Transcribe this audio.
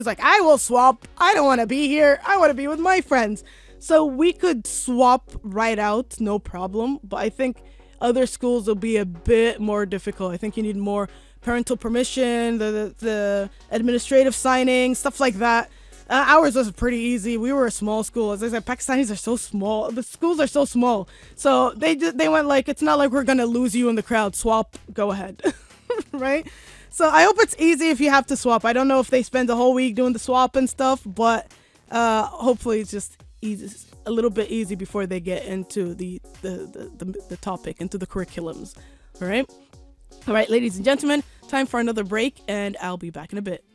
It's like, I will swap. I don't want to be here. I want to be with my friends. So we could swap right out, no problem. But I think other schools will be a bit more difficult. I think you need more parental permission, the administrative signing, stuff like that. Ours was pretty easy. We were a small school. As I said, Pakistanis are so small. The schools are so small. So they went like, it's not like we're gonna lose you in the crowd. Swap, go ahead, right? So I hope it's easy if you have to swap. I don't know if they spend the whole week doing the swap and stuff, but hopefully it's just easy, a little bit easy before they get into the topic, into the curriculums. All right, ladies and gentlemen, time for another break, and I'll be back in a bit.